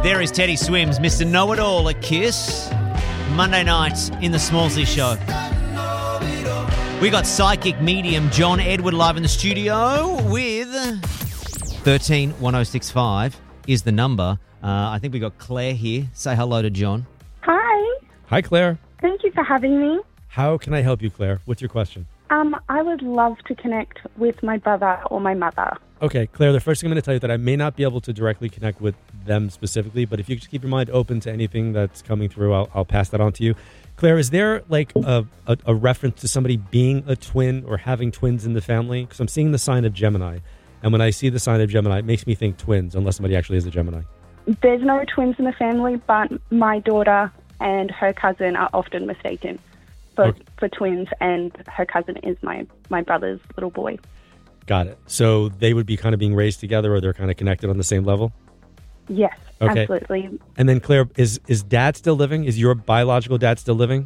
There is Teddy Swims, Mr. Know-It-All at KISS. Monday nights in the Smallsy Show. We got psychic medium John Edward live in the studio with 131065 is the number. I think we got Claire here. Say hello to John. Hi. Hi, Claire. Thank you for having me. How can I help you, Claire? What's your question? I would love to connect with my brother or my mother. Okay, Claire, the first thing I'm going to tell you that I may not be able to directly connect with them specifically, but if you just keep your mind open to anything that's coming through, I'll pass that on to you. Claire, is there like a reference to somebody being a twin or having twins in the family? Because I'm seeing the sign of Gemini, and when I see the sign of Gemini, it makes me think twins, unless somebody actually is a Gemini. There's no twins in the family, but my daughter and her cousin are often mistaken for twins, and her cousin is my brother's little boy. Got it. So they would be kind of being raised together, or they're kind of connected on the same level? Yes, okay. Absolutely. And then, Claire, is dad still living? Is your biological dad still living?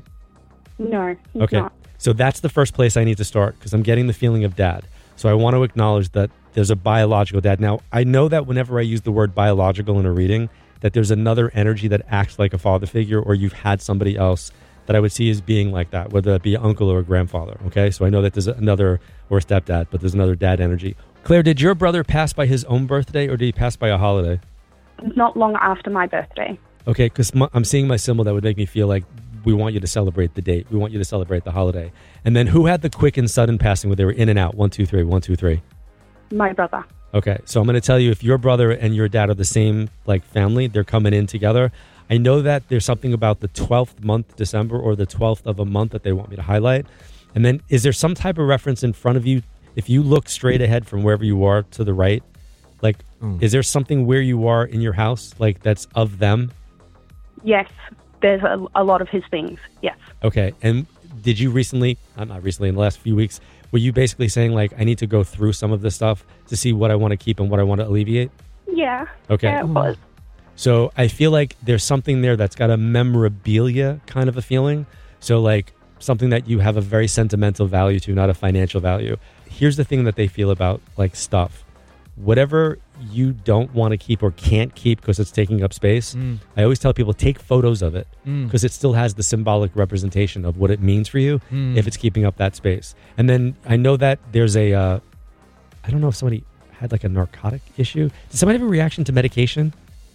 No, he's not. So that's the first place I need to start, because I'm getting the feeling of dad. So I want to acknowledge that there's a biological dad. Now, I know that whenever I use the word biological in a reading, that there's another energy that acts like a father figure, or you've had somebody else that I would see as being like that, whether that be an uncle or a grandfather, okay? So I know that there's another, or a stepdad, but there's another dad energy. Claire, did your brother pass by his own birthday, or did he pass by a holiday? Not long after my birthday. Okay, because I'm seeing my symbol that would make me feel like we want you to celebrate the date. We want you to celebrate the holiday. And then who had the quick and sudden passing where they were in and out? 1, 2, 3, 1, 2, 3. My brother. Okay, so I'm going to tell you, if your brother and your dad are the same like family, they're coming in together. I know that there's something about the 12th month, December, or the 12th of a month that they want me to highlight. And then is there some type of reference in front of you? If you look straight ahead from wherever you are to the right, like, is there something where you are in your house, like that's of them? Yes, there's a lot of his things, yes. Okay, and did you recently, not recently, in the last few weeks, were you basically saying, like, I need to go through some of this stuff to see what I want to keep and what I want to alleviate? Yeah. Okay. Yeah, it was. So I feel like there's something there that's got a memorabilia kind of a feeling. So like something that you have a very sentimental value to, not a financial value. Here's the thing that they feel about like stuff. Whatever you don't want to keep or can't keep because it's taking up space, I always tell people take photos of it because it still has the symbolic representation of what it means for you if it's keeping up that space. And then I know that there's a, I don't know if somebody had like a narcotic issue. Did somebody have a reaction to medication?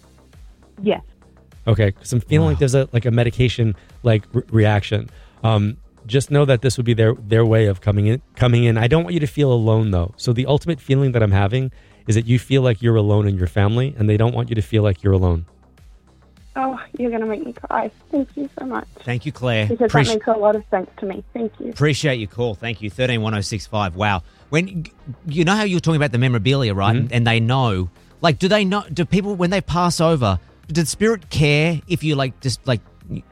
Yes. Okay, because I'm feeling like there's a medication like reaction. Just know that this would be their way of coming in. I don't want you to feel alone though. So the ultimate feeling that I'm having is that you feel like you're alone in your family, and they don't want you to feel like you're alone. Oh, you're going to make me cry. Thank you so much. Thank you, Claire. Because that makes a lot of sense to me. Thank you. Appreciate your call. Thank you. 131065. Wow. When you know how you were talking about the memorabilia, right? Mm-hmm. And they know, like, do they know? Do people when they pass over? Does spirit care if you like just like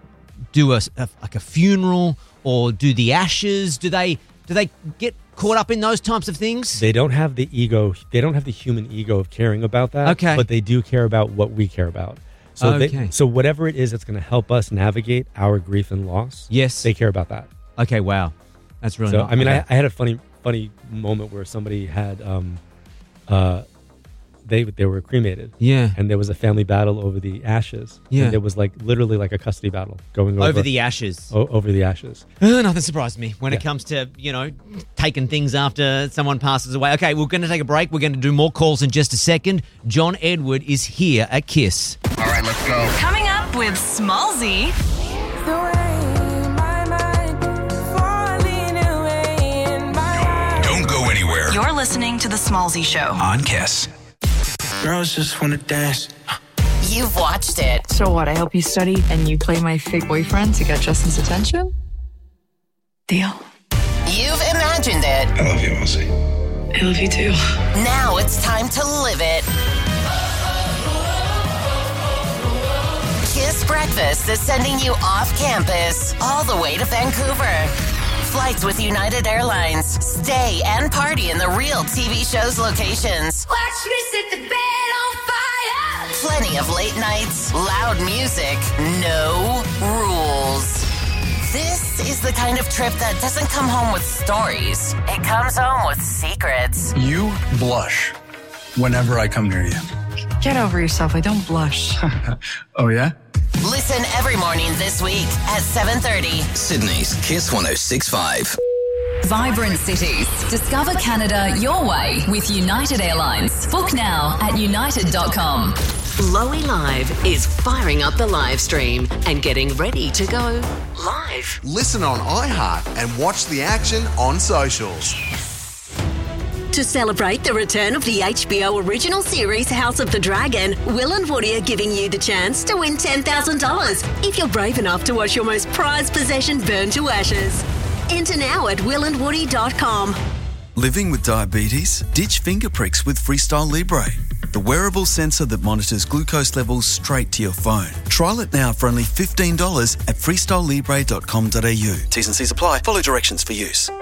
do a funeral or do the ashes? Do they get caught up in those types of things? They don't have the ego. They don't have the human ego of caring about that. Okay. But they do care about what we care about. So so whatever it is that's going to help us navigate our grief and loss. Yes. They care about that. Okay. Wow. That's really so. Nice. I mean, okay. I had a funny moment where somebody had they were cremated. Yeah. And there was a family battle over the ashes. Yeah. And it was like literally like a custody battle going over the ashes. Over the ashes. Nothing surprised me when it comes to, taking things after someone passes away. Okay, we're going to take a break. We're going to do more calls in just a second. John Edward is here at KISS. All right, let's go. Coming up with Smallsy. Don't go anywhere. You're listening to The Smallsy Show On KISS. Girls just wanna dance. You've watched it. So what, I help you study and you play my fake boyfriend to get Justin's attention? Deal. You've imagined it. I love you, Ozzy. I love you too. Now it's time to live it. KISS Breakfast is sending you off campus all the way to Vancouver. Flights with United Airlines. Stay and party in the real TV show's locations. Watch me set the bed on fire. Plenty of late nights, loud music, no rules. This is the kind of trip that doesn't come home with stories. It comes home with secrets. You blush whenever I come near you. Get over yourself. I don't blush. Oh, yeah? Listen every morning this week at 7:30. Sydney's Kiss 106.5. Vibrant cities. Discover Canada your way with United Airlines. Book now at united.com. Lowy Live is firing up the live stream and getting ready to go live. Listen on iHeart and watch the action on socials. To celebrate the return of the HBO original series House of the Dragon, Will and Woody are giving you the chance to win $10,000 if you're brave enough to watch your most prized possession burn to ashes. Enter now at willandwoody.com. Living with diabetes? Ditch finger pricks with Freestyle Libre, the wearable sensor that monitors glucose levels straight to your phone. Trial it now for only $15 at freestylelibre.com.au. T's and C's apply. Follow directions for use.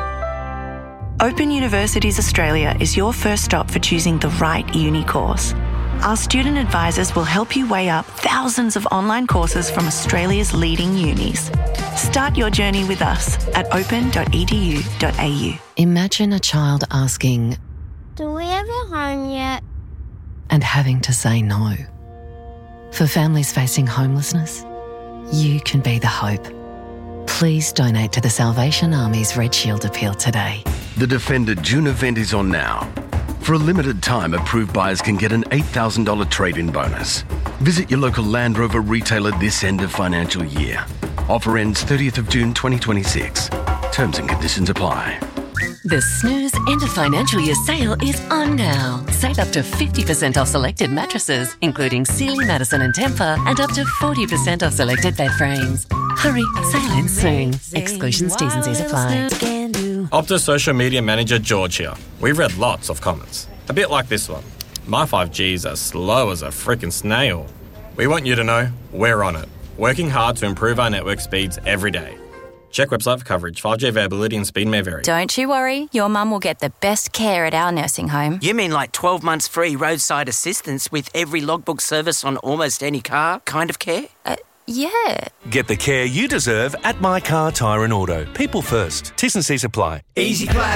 Open Universities Australia is your first stop for choosing the right uni course. Our student advisors will help you weigh up thousands of online courses from Australia's leading unis. Start your journey with us at open.edu.au. Imagine a child asking, "Do we have a home yet?" and having to say no. For families facing homelessness, you can be the hope. Please donate to the Salvation Army's Red Shield appeal today. The Defender June event is on now. For a limited time, approved buyers can get an $8,000 trade-in bonus. Visit your local Land Rover retailer this end of financial year. Offer ends 30th of June 2026. Terms and conditions apply. The Snooze end of financial year sale is on now. Save up to 50% off selected mattresses, including Sealy, Madison and Tempur, and up to 40% off selected bed frames. Hurry, sale ends soon. Exclusions, T's and C's apply. Optus social media manager George here. We've read lots of comments. A bit like this one. My 5G's as slow as a freaking snail. We want you to know we're on it. Working hard to improve our network speeds every day. Check website for coverage. 5G availability and speed may vary. Don't you worry, your mum will get the best care at our nursing home. You mean like 12 months free roadside assistance with every logbook service on almost any car kind of care? Yeah. Get the care you deserve at My Car Tyre and Auto. People first. T's and C's apply. Easy class.